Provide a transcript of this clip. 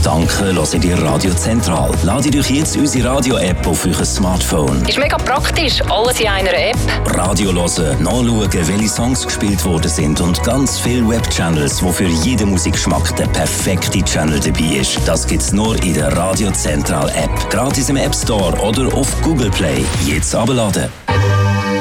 Danke, hört ihr Radio Zentral. Ladet euch jetzt unsere Radio-App auf euer Smartphone. Ist mega praktisch, alles in einer App. Radio hören, nachschauen, welche Songs gespielt worden sind und ganz viele Webchannels, wo für jeden Musikgeschmack der perfekte Channel dabei ist. Das gibt's nur in der Radio Zentral App. Gratis im App Store oder auf Google Play. Jetzt abladen.